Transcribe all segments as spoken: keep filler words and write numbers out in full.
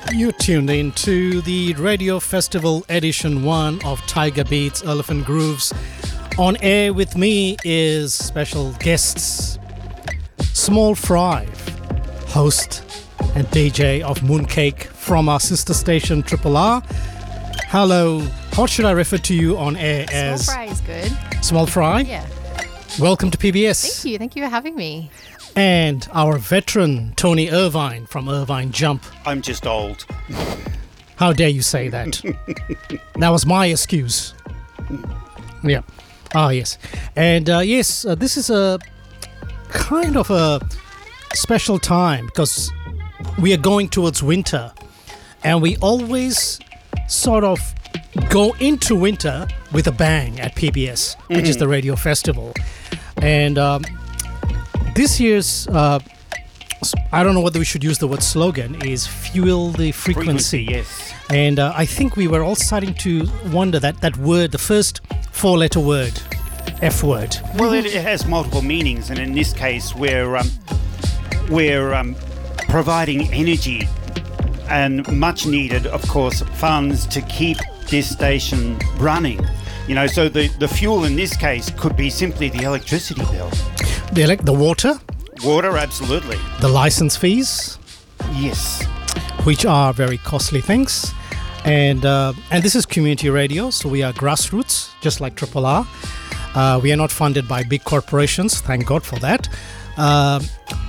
You tuned in to the Radio Festival Edition one of Tiger Beats Elephant Grooves. On air with me is special guests Small Fry, host and D J of Mooncake from our sister station Triple R. Hello, how should I refer to you on air as? Small Fry is good. Small Fry? Yeah. Welcome to P B S. Thank you. Thank you for having me. And our veteran Tony Irvine from Irvine Jump. I'm just old. How dare you say that? That was my excuse. Yeah. Ah, yes. And uh, yes, uh, this is a kind of a special time because we are going towards winter, and we always sort of go into winter with a bang at P B S, which mm-hmm. is the radio festival. And um, this year's, uh, I don't know whether we should use the word slogan, is fuel the frequency. Frequency, yes. And uh, I think we were all starting to wonder that that word, the first four-letter word, F word. Well, it, it has multiple meanings, and in this case, we're um, we're um, providing energy and much needed, of course, funds to keep this station running. You know, so the, the fuel in this case could be simply the electricity bill. The elect, the water? Water, absolutely. The license fees? Yes. Which are very costly things. And uh, and this is community radio, so we are grassroots, just like Triple R. Uh, we are not funded by big corporations, thank God for that. Uh,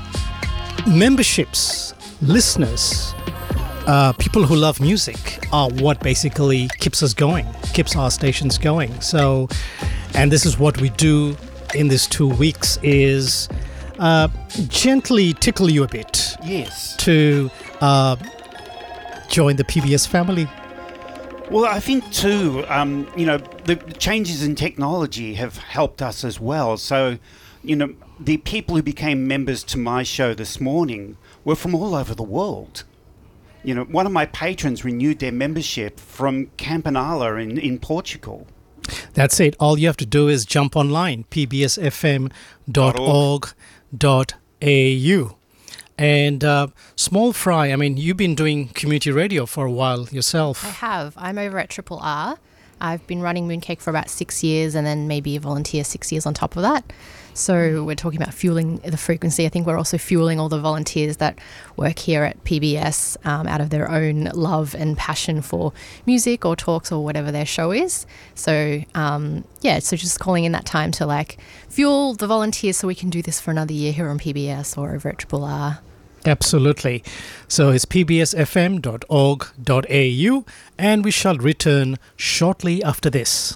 memberships, listeners, uh, people who love music are what basically keeps us going, keeps our stations going. So, and this is what we do in these two weeks is uh, gently tickle you a bit. Yes. To uh, join the P B S family. Well, I think too, um, you know, the changes in technology have helped us as well. So, you know, the people who became members to my show this morning were from all over the world. You know, one of my patrons renewed their membership from Campanala in, in Portugal. That's it. All you have to do is jump online, p b s f m dot org dot a u. And uh, Small Fry, I mean, you've been doing community radio for a while yourself. I have. I'm over at Triple R. I've been running Mooncake for about six years and then maybe a volunteer six years on top of that. So we're talking about fueling the frequency. I think we're also fueling all the volunteers that work here at P B S um, out of their own love and passion for music or talks or whatever their show is. So, um, yeah, so just calling in that time to like fuel the volunteers so we can do this for another year here on P B S or over at Triple R. Absolutely. So it's p b s f m dot org dot a u, and we shall return shortly after this.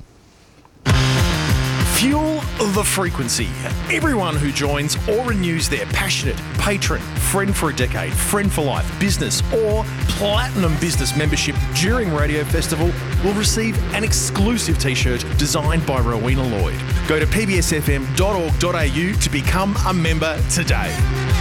Fuel the frequency. Everyone who joins or renews their passionate patron, friend for a decade, friend for life, business or platinum business membership during Radio Festival will receive an exclusive t-shirt designed by Rowena Lloyd. Go to p b s f m dot org dot a u to become a member today.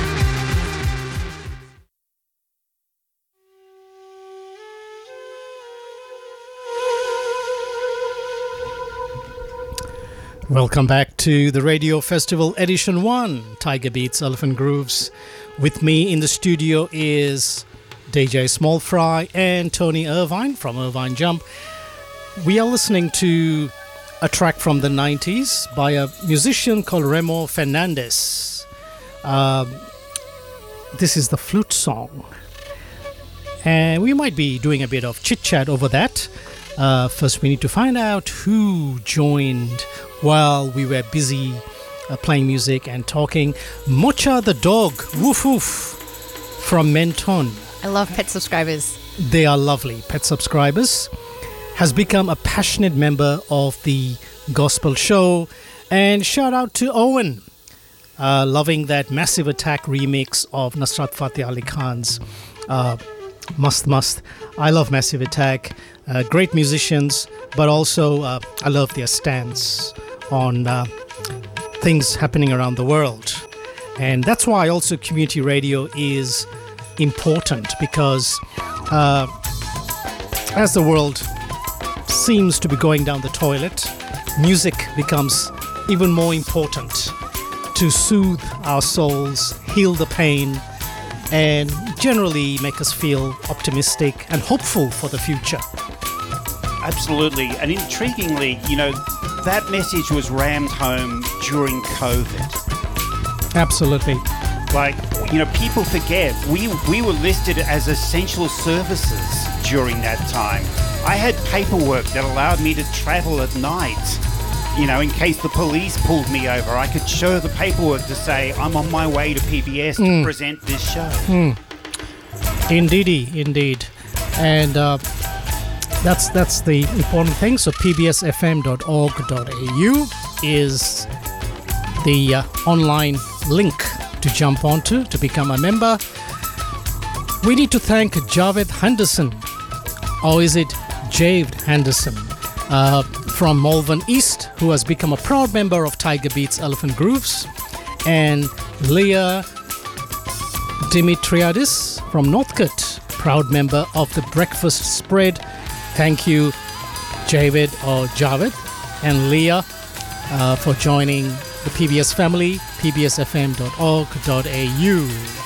Welcome back to the Radio Festival Edition one, Tiger Beats Elephant Grooves. With me in the studio is D J Small Fry and Tony Irvine from Irvine Jump. We are listening to a track from the nineties by a musician called Remo Fernandez. Um, this is the flute song. And we might be doing a bit of chit-chat over that. Uh, first, we need to find out who joined while we were busy uh, playing music and talking. Mocha the dog, woof woof, from Menton. I love pet subscribers. They are lovely. Pet subscribers has become a passionate member of the gospel show. And shout out to Owen, uh, loving that Massive Attack remix of Nusrat Fateh Ali Khan's uh, Must Must. I love Massive Attack. Uh, great musicians, but also uh, I love their stance on uh, things happening around the world. And that's why also community radio is important, because uh, as the world seems to be going down the toilet, music becomes even more important to soothe our souls, heal the pain, and generally make us feel optimistic and hopeful for the future. Absolutely. And intriguingly, you know, that message was rammed home during COVID. Absolutely. Like, you know, people forget we we were listed as essential services during that time. I had paperwork that allowed me to travel at night. You know, in case the police pulled me over, I could show the paperwork to say I'm on my way to P B S mm. to present this show. Mm. Indeedy, indeed. And uh, that's that's the important thing. So p b s f m dot org dot a u is the uh, online link to jump onto to become a member. We need to thank Javed Henderson, or is it Javed Henderson, uh, from Malvern East, who has become a proud member of Tiger Beats Elephant Grooves, and Leah Dimitriadis from Northcote, proud member of the Breakfast Spread. Thank you, Javed or Javed and Leah, uh, for joining the P B S family, p b s f m dot org dot a u.